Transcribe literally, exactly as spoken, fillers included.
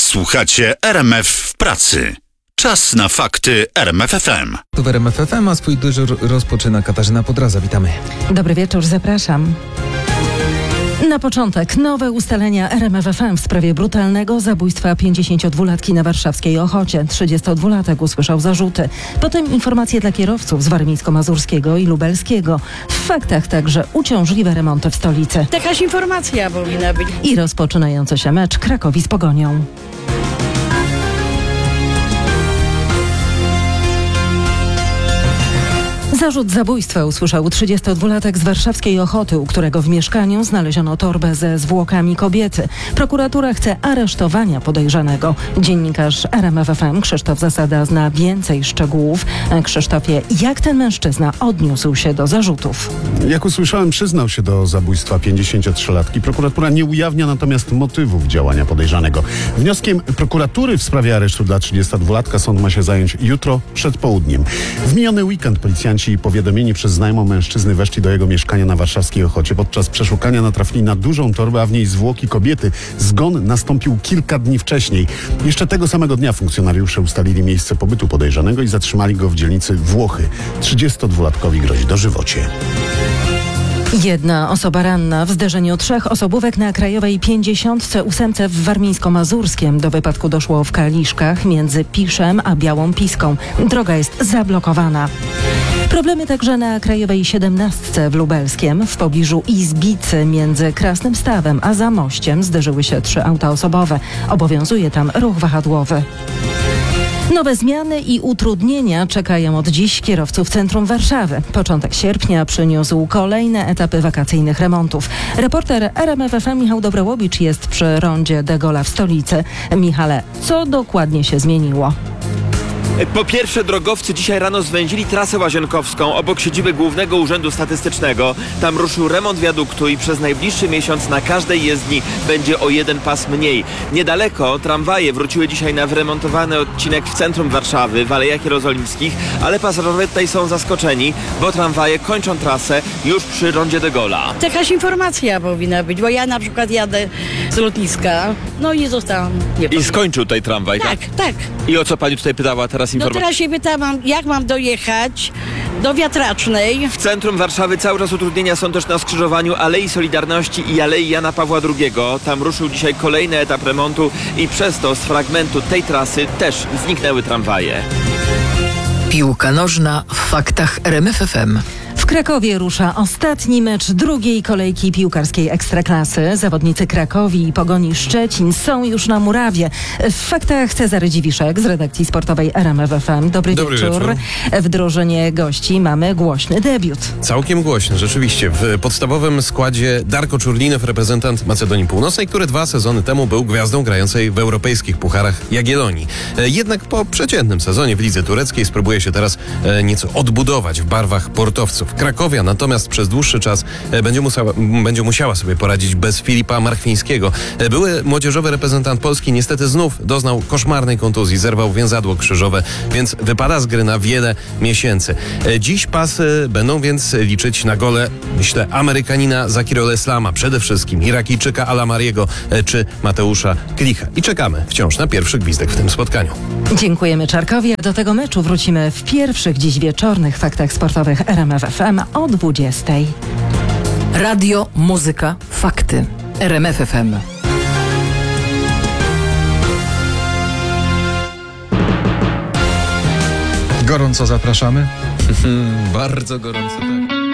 Słuchacie R M F w pracy. Czas na fakty R M F F M. Tu w R M F F M, a swój dyżur rozpoczyna Katarzyna Podraza. Witamy. Dobry wieczór, zapraszam. Na początek nowe ustalenia R M F F M w sprawie brutalnego zabójstwa pięćdziesięciodwulatki na warszawskiej Ochocie. trzydziestodwulatek usłyszał zarzuty. Potem informacje dla kierowców z warmińsko-mazurskiego i lubelskiego. W faktach także uciążliwe remonty w stolicy. Jakaś informacja powinna być. I rozpoczynający się mecz Krakowi z Pogonią. Zarzut zabójstwa usłyszał trzydziestodwulatek z warszawskiej Ochoty, u którego w mieszkaniu znaleziono torbę ze zwłokami kobiety. Prokuratura chce aresztowania podejrzanego. Dziennikarz R M F F M Krzysztof Zasada zna więcej szczegółów. Krzysztofie, jak ten mężczyzna odniósł się do zarzutów? Jak usłyszałem, przyznał się do zabójstwa pięćdziesięciotrzylatki. Prokuratura nie ujawnia natomiast motywów działania podejrzanego. Wnioskiem prokuratury w sprawie aresztu dla trzydziestodwulatka sąd ma się zająć jutro przed południem. W miniony weekend policjanci powiadomieni przez znajomą mężczyzny weszli do jego mieszkania na warszawskiej Ochocie. Podczas przeszukania natrafili na dużą torbę, a w niej zwłoki kobiety. Zgon nastąpił kilka dni wcześniej. Jeszcze tego samego dnia funkcjonariusze ustalili miejsce pobytu podejrzanego i zatrzymali go w dzielnicy Włochy. trzydziestodwulatkowi grozi dożywocie. Jedna osoba ranna w zderzeniu trzech osobówek na Krajowej pięćdziesiątce ósemce w Warmińsko-Mazurskiem. Do wypadku doszło w Kaliszkach między Piszem a Białą Piską. Droga jest zablokowana. Problemy także na Krajowej siedemnastce w Lubelskiem. W pobliżu Izbicy między Krasnym Stawem a Zamościem zderzyły się trzy auta osobowe. Obowiązuje tam ruch wahadłowy. Nowe zmiany i utrudnienia czekają od dziś kierowców centrum Warszawy. Początek sierpnia przyniósł kolejne etapy wakacyjnych remontów. Reporter R M F F M Michał Dobrołowicz jest przy rondzie de Gaulle'a w stolicy. Michale, co dokładnie się zmieniło? Po pierwsze, drogowcy dzisiaj rano zwędzili trasę łazienkowską obok siedziby Głównego Urzędu Statystycznego. Tam ruszył remont wiaduktu i przez najbliższy miesiąc na każdej jezdni będzie o jeden pas mniej. Niedaleko tramwaje wróciły dzisiaj na wyremontowany odcinek w centrum Warszawy, w Alejach Jerozolimskich, ale pasażerowie tutaj są zaskoczeni, bo tramwaje kończą trasę już przy rondzie de Gaulle'a. Jakaś informacja powinna być, bo ja na przykład jadę z lotniska, no i zostałam. I skończył tutaj tramwaj, tak? Tak, tak. I o co pani tutaj pytała teraz No informacja? teraz się pytam, jak mam dojechać do Wiatracznej. W centrum Warszawy cały czas utrudnienia są też na skrzyżowaniu Alei Solidarności i Alei Jana Pawła drugiego. Tam ruszył dzisiaj kolejny etap remontu i przez to z fragmentu tej trasy też zniknęły tramwaje. Piłka nożna w faktach R M F F M. W Krakowie rusza ostatni mecz drugiej kolejki piłkarskiej Ekstraklasy. Zawodnicy Krakowi i Pogoni Szczecin są już na murawie. W faktach Cezary Dziwiszek z redakcji sportowej R M F F M. Dobry, Dobry wieczór. wieczór. W drużynie gości mamy głośny debiut. Całkiem głośny, rzeczywiście. W podstawowym składzie Darko Czurlinow, reprezentant Macedonii Północnej, który dwa sezony temu był gwiazdą grającej w europejskich pucharach Jagiellonii. E, Jednak po przeciętnym sezonie w lidze tureckiej spróbuje się teraz e, nieco odbudować w barwach portowców. Krakowia natomiast przez dłuższy czas e, będzie, musiała, będzie musiała sobie poradzić bez Filipa Marchwińskiego. E, Były młodzieżowy reprezentant Polski niestety znów doznał koszmarnej kontuzji, zerwał więzadło krzyżowe, więc wypada z gry na wiele miesięcy. E, Dziś pasy będą więc liczyć na gole, myślę, Amerykanina Zakirol Islama, przede wszystkim Irakijczyka Alamariego e, czy Mateusza Klicha. I czekamy wciąż na pierwszy gwizdek w tym spotkaniu. Dziękujemy Czarkowi. Do tego meczu wrócimy w pierwszych dziś wieczornych faktach sportowych R M F F M o dwudziestej. Radio, muzyka, fakty. R M F F M. Gorąco zapraszamy. Bardzo gorąco, tak.